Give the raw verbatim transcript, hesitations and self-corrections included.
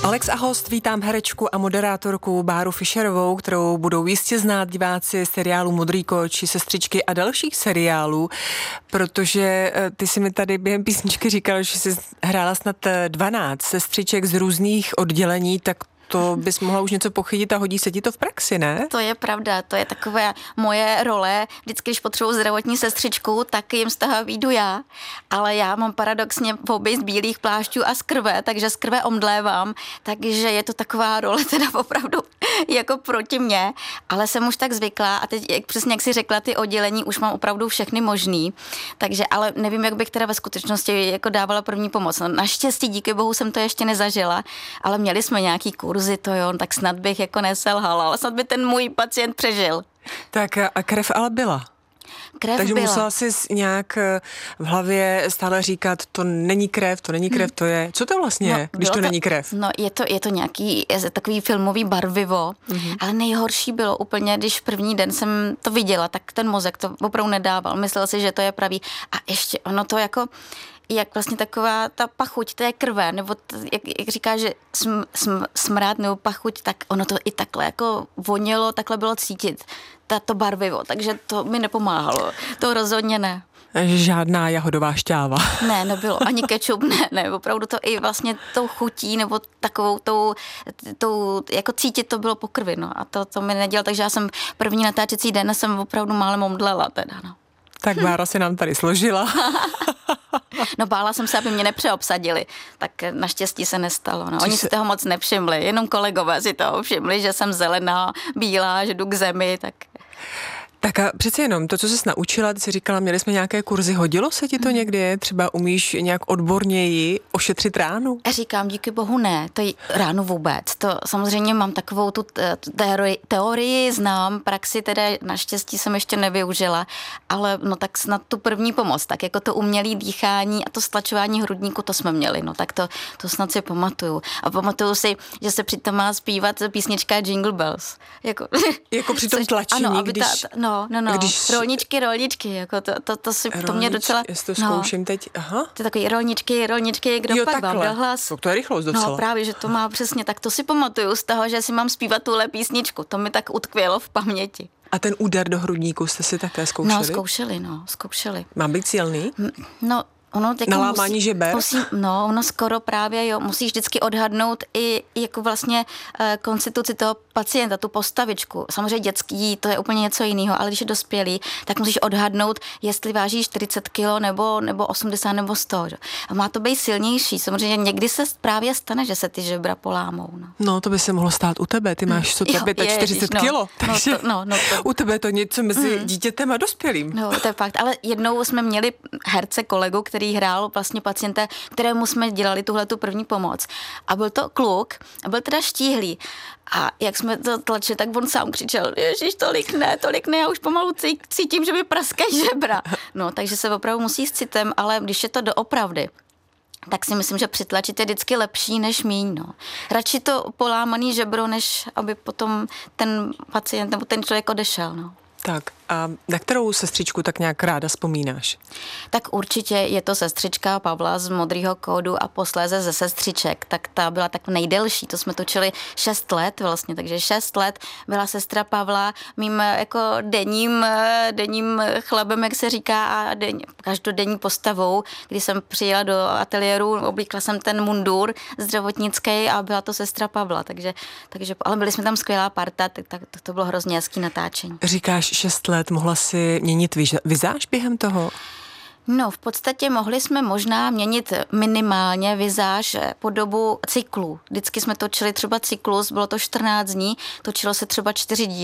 Alex a host, vítám herečku a moderátorku Báru Fischerovou, kterou budou jistě znát diváci seriálu Modrý koč, Sestřičky a dalších seriálů, protože ty si mi tady během písničky říkal, že jsi hrála snad dvanáct sestřiček z různých oddělení, tak to bys mohla už něco pochytit a hodí se ti to v praxi, ne? To je pravda, to je takové moje role. Vždycky, když potřebuji zdravotní sestřičku, tak jim z toho výjdu já. Ale já mám paradoxně pobyt bílých plášťů a z krve, takže z krve omdlévám, takže je to taková role teda opravdu jako proti mně, ale jsem už tak zvyklá a teď, jak, přesně jak jsi řekla, ty oddělení už mám opravdu všechny možný, takže ale nevím, jak bych teda ve skutečnosti jako dávala první pomoc. No, naštěstí, díky bohu jsem to ještě nezažila, ale měli jsme nějaký kurzy, to jo, tak snad bych jako neselhala, ale snad by ten můj pacient přežil. Tak a krev ale byla. Krev Takže byla. musela jsi nějak v hlavě stále říkat, to není krev, to není krev, to je... Co to vlastně no, je, když to, to není krev? No je to, je to nějaký je takový filmový barvivo, mm-hmm. ale nejhorší bylo úplně, když první den jsem to viděla, tak ten mozek to opravdu nedával. Myslel si, že to je pravý. A ještě ono to jako... jak vlastně taková ta pachuť té krve, nebo t, jak, jak říká, že sm, sm, smrad nebo pachuť, tak ono to i takhle jako vonělo, takhle bylo cítit, to barvivo, takže to mi nepomáhalo, to rozhodně ne. Žádná jahodová šťáva. Ne, nebylo, ani kečup, ne, ne, opravdu to i vlastně tou chutí, nebo takovou tou, tou jako cítit to bylo po krvi, no a to, to mi nedělalo, takže já jsem první natáčecí den jsem opravdu málem omdlela teda, no. Tak Bára se nám tady složila. No bála jsem se, aby mě nepřeobsadili, tak naštěstí se nestalo. No. Oni se... si toho moc nevšimli, jenom kolegové si toho všimli, že jsem zelená, bílá, že jdu k zemi, tak... Tak a přece jenom to, co jsi naučila, ty jsi říkala, měli jsme nějaké kurzy, hodilo se ti to hmm. někdy? Třeba umíš nějak odborněji ošetřit ránu? Já říkám, díky bohu ne, to je ránu vůbec. To samozřejmě mám takovou tu teorii, teorii znám, praxi teda naštěstí jsem ještě nevyužila, ale no tak snad tu první pomoc, tak jako to umělé dýchání a to stlačování hrudníku, to jsme měli, no tak to, to snad si pamatuju. A pamatuju si, že se přitom má zpívat písnička Jingle Bells. Jako, jako při tom tlačení, ano, když... Ta, no, No, no, Když... rolničky, rolničky, jako to, to, to, si, to mě docela... Jestli to zkouším no, teď, aha. To je takový rolničky, rolničky, kdo jo, pak takhle. vám dal hlas. To, to je rychlost docela. No právě, že to má přesně, tak to si pamatuju z toho, že si mám zpívat tuhle písničku, to mi tak utkvělo v paměti. A ten úder do hrudníku jste si také zkoušeli? No, zkoušeli, no, zkoušeli. Má být silný? No, ono teď nalámání musí, žeber? Musí, no, ono skoro právě, jo, musíš vždycky odhadnout i jako vlastně e, konstituci toho pacienta, tu postavičku. Samozřejmě dětský, to je úplně něco jiného, ale když je dospělý, tak musíš odhadnout, jestli váží čtyřicet kilo nebo, nebo osmdesát nebo sto. Že? A má to být silnější. Samozřejmě někdy se právě stane, že se ty žebra polámou. No, no to by se mohlo stát u tebe. Ty máš co tebe čtyřicet kilo. No, to, no, no, to... U tebe je to něco mezi mm. dítětem a dospělým. No, to je fakt. Ale jednou jsme měli herce, kolegu, který hrál vlastně pacienta, kterému jsme dělali tuhle tu první pomoc. A byl to kluk, a byl teda štíhlý. A jak jsme to tlačili, tak on sám křičel, ježiš, tolik ne, tolik ne, já už pomalu cítím, že mi praskají žebra. No, takže se opravdu musí s citem, ale když je to doopravdy, tak si myslím, že přitlačit je vždycky lepší než míň, no. Radši to polámaný žebro, než aby potom ten pacient nebo ten člověk odešel, no. Tak a na kterou sestřičku tak nějak ráda vzpomínáš? Tak určitě je to sestřička Pavla z Modrýho kódu a posléze ze sestřiček, tak ta byla tak nejdelší, to jsme točili šest let vlastně, takže šest let byla sestra Pavla mým jako denním, denním chlebem, jak se říká, a den, každodenní postavou, kdy jsem přijela do ateliéru, oblíkla jsem ten mundur zdravotnický a byla to sestra Pavla, takže, takže ale byli jsme tam skvělá parta, tak, tak to bylo hrozně hezký natáčení. Říkáš šest let, mohla si měnit vizáž během toho? No, v podstatě mohli jsme možná měnit minimálně vizáž po dobu cyklu. Vždycky jsme točili třeba cyklus, bylo to čtrnáct dní, točilo se třeba čtyři díly.